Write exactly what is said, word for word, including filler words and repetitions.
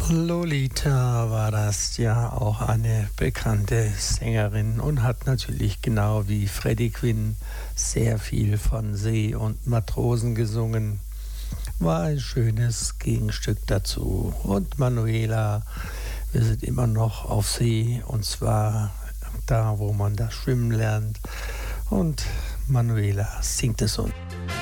Lolita war das, ja, auch eine bekannte Sängerin und hat natürlich genau wie Freddie Quinn sehr viel von See und Matrosen gesungen. War ein schönes Gegenstück dazu. Und Manuela, wir sind immer noch auf See, und zwar da, wo man das Schwimmen lernt. Und Manuela singt es uns.